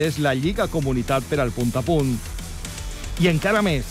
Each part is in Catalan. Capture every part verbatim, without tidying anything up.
és la Lliga Comunitat per al Punt a Punt. I encara més,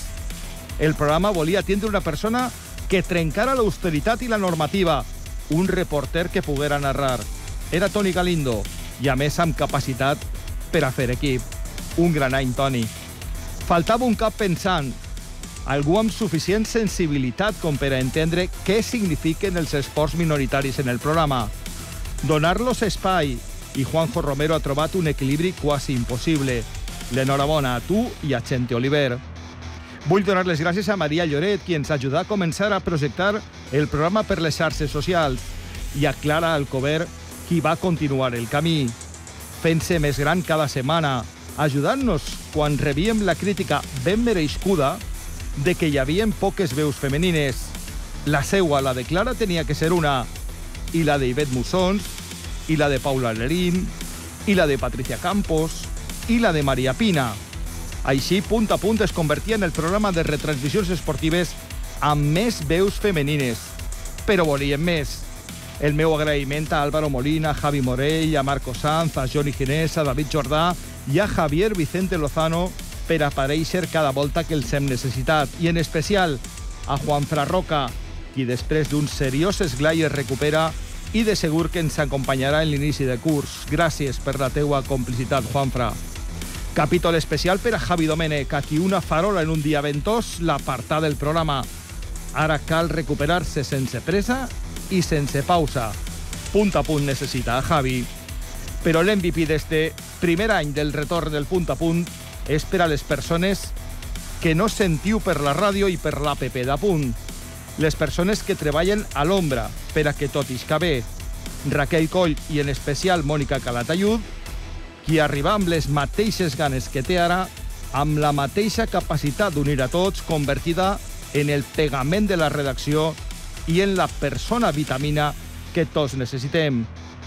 el programa volia tindre una persona que trencara l'austeritat i la normativa, un reporter que poguera narrar. Era Toni Galindo, i a més amb capacitat per a fer equip. Un gran any, Toni. Faltava un cap pensant, algú amb suficient sensibilitat com per a entendre què signifiquen els esports minoritaris en el programa. Donar-los espai, i Juanjo Romero ha trobat un equilibri quasi impossible. L'enhorabona a tu i a Chente Oliver. Vull donar les gràcies a Maria Lloret, qui ens ajuda a començar a projectar el programa per les xarxes socials, i a Clara Alcover, qui va continuar el camí, fent-se més gran cada setmana, ajudant-nos quan rebíem la crítica ben merescuda de que hi havia poques veus femenines. La seua, la de Clara, tenia que ser una, i la d'Ivet Mussons, i la de Paula Lerín, i la de Patricia Campos, i la de Maria Pina. Així, Punt a Punt es convertia en el programa de retransmissions esportives amb més veus femenines. Però volíem més. El meu agraïment a Álvaro Molina, a Javi Morell, a Marco Sanz, a Johnny Ginés, a David Jordà i a Javier Vicente Lozano per aparèixer cada volta que els hem necessitat. I en especial a Juanfra Roca, qui després d'un seriós esglai es recupera i de segur que ens acompanyarà en l'inici de curs. Gràcies per la teua complicitat, Juanfra. Capítol especial per a Javi Domènech, a qui una farola en un dia ventós l'apartà del programa. Ara cal recuperar-se sense pressa i sense pausa. Punt a Punt necessita a Javi. Però l'M V P d'este primer any del retorn del Punt a Punt és per a les persones que no sentiu per la ràdio i per l'A P P d'Apunt. Les persones que treballen a l'ombra per a que tot isca bé. Raquel Coll i en especial Mònica Calatayud, qui arriba amb les mateixes ganes que té ara, amb la mateixa capacitat d'unir a tots, convertida en el pegament de la redacció i en la persona vitamina que tots necessitem.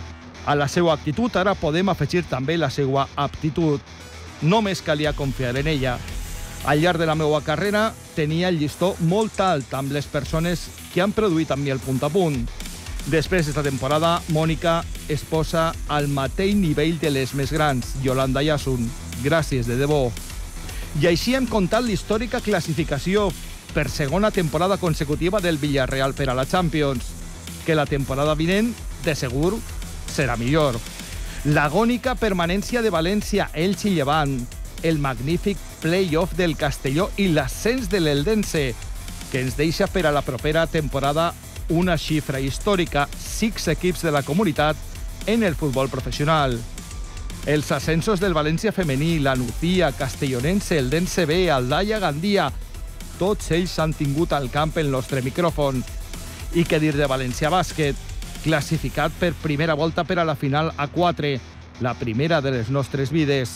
A la seva actitud ara podem afegir també la seva aptitud. Només calia confiar en ella. Al llarg de la meva carrera tenia el llistó molt alt amb les persones que han produït amb mi el Punt a Punt. Després d'esta temporada, Mònica es posa al mateix nivell de les més grans, Yolanda i Asun. Gràcies, de debò. I així hem contat l'històrica classificació per segona temporada consecutiva del Villarreal per a la Champions, que la temporada vinent, de segur, serà millor. L'agònica permanència de València, Elche i Llevant, el magnífic play-off del Castelló i l'ascens de l'Eldense, que ens deixa per a la propera temporada una xifra històrica, sis equips de la comunitat en el futbol professional. Els ascensos del València femení, la Nucía, Castellonense, Eldense B, Aldaia, Gandia, tots ells han tingut al camp el nostre micròfon. I què dir de València Bàsquet, classificat per primera volta per a la final A quatre, la primera de les nostres vides.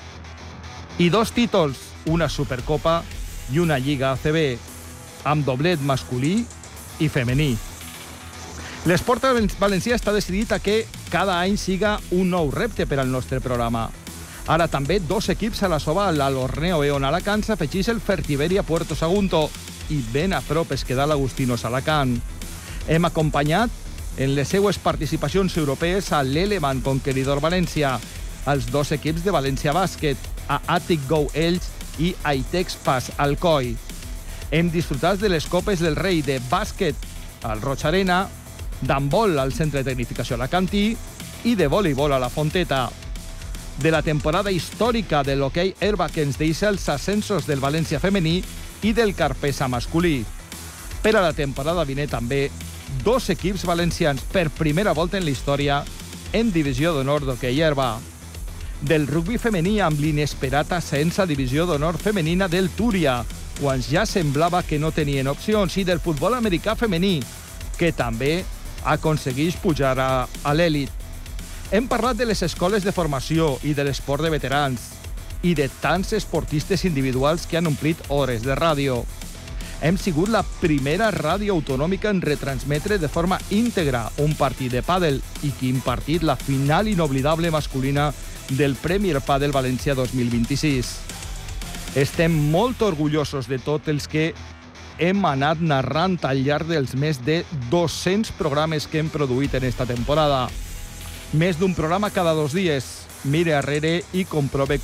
I dos títols, una Supercopa i una Lliga A C B, amb doblet masculí i femení. L'esport valencià està decidit a que cada any siga un nou repte per al nostre programa. Ara també dos equips a la Soval, a l'Orneo E on Alacant s'afegeix el Fertiberia Puerto Sagunto i ben a prop es queda l'Agustinos Alacant. Hem acompanyat en les seues participacions europees a l'Eleman Conqueridor València, als dos equips de València Bàsquet, a Atic Go Elx i a Itex Pas Alcoi. Hem disfrutat de les Copes del Rei de bàsquet al Roig Arena, d'handbol al Centre de Tecnificació Alacantí i de voleibol a la Fonteta. De la temporada històrica de l'hoquei herba que ens deixa els ascensos del València femení i del Carpesa masculí. Per a la temporada vinent també dos equips valencians per primera volta en la història en divisió d'honor d'hoquei herba. Del rugbi femení amb l'inesperat ascens a divisió d'honor femenina del Túria, quan ja semblava que no tenien opcions, i del futbol americà femení, que també aconsegueix pujar a, a l'èlit. Hem parlat de les escoles de formació i de l'esport de veterans, i de tants esportistes individuals que han omplit hores de ràdio. Hem sigut la primera ràdio autonòmica en retransmetre de forma íntegra un partit de pàdel i que ha impartit la final inoblidable masculina del Premier Padel València dos mil vint-i-sis. Estem molt orgullosos de tots els que hem anat narrant al llarg dels més de dos-cents programes que hem produït en esta temporada. Més d'un programa cada dos dies, mire arrere i comprove